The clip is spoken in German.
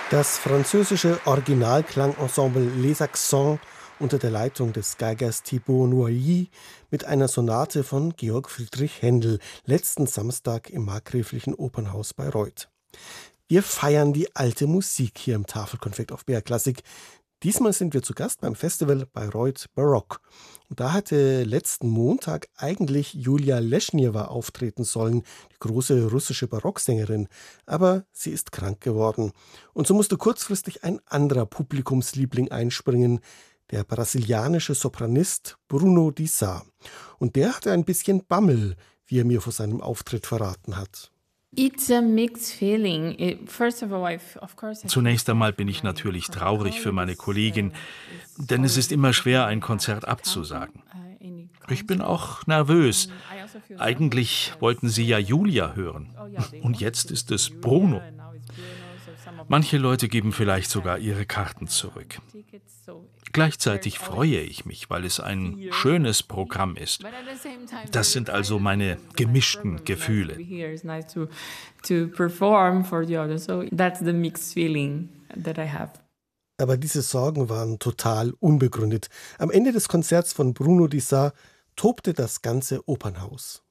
Das französische Originalklangensemble Les Accents unter der Leitung des Geigers Thibaut Noilly mit einer Sonate von Georg Friedrich Händel letzten Samstag im Markgräflichen Opernhaus Bayreuth. Wir feiern die alte Musik hier im Tafelkonfekt auf BR Klassik. Diesmal sind wir zu Gast beim Festival Bayreuth Baroque. Und da hatte letzten Montag eigentlich Julia Leschnjewa auftreten sollen, die große russische Barocksängerin. Aber sie ist krank geworden. Und so musste kurzfristig ein anderer Publikumsliebling einspringen, der brasilianische Sopranist Bruno Di Sa. Und der hatte ein bisschen Bammel, wie er mir vor seinem Auftritt verraten hat. Zunächst einmal bin ich natürlich traurig für meine Kollegin, denn es ist immer schwer, ein Konzert abzusagen. Ich bin auch nervös. Eigentlich wollten sie ja Julia hören. Und jetzt ist es Bruno. Manche Leute geben vielleicht sogar ihre Karten zurück. Gleichzeitig freue ich mich, weil es ein schönes Programm ist. Das sind also meine gemischten Gefühle. Aber diese Sorgen waren total unbegründet. Am Ende des Konzerts von Bruno Di Sa tobte das ganze Opernhaus.